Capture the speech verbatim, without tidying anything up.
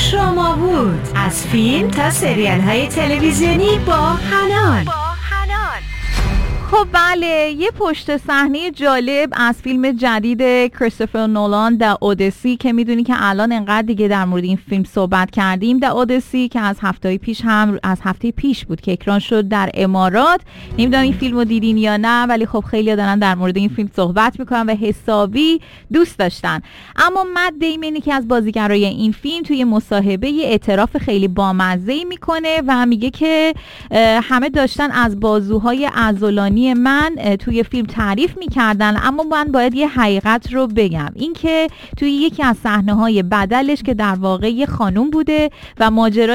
شما بود. از فیلم تا سریال های تلویزیونی با حنان. خب بله، یه پشت صحنه جالب از فیلم جدید کریستوفر نولان د اودیسی که میدونی که الان انقدر دیگه در مورد این فیلم صحبت کردیم. د اودیسی که از هفته پیش هم از هفته پیش بود که اکران شد در امارات. نمیدونم این فیلمو دیدین یا نه، ولی خب خیلی دارن در مورد این فیلم صحبت میکنن و حسابی دوست داشتن. اما مت دیمونی که از بازیگرای این فیلم توی مصاحبه یه اعتراف خیلی بامزه‌ای میکنه و میگه که همه داشتن از بازوهای عضلانی من توی فیلم تعریف میکردن، اما من باید یه حقیقت رو بگم، این که توی یکی از صحنه‌های بدلش که در واقع یه خانوم بوده و ماجرا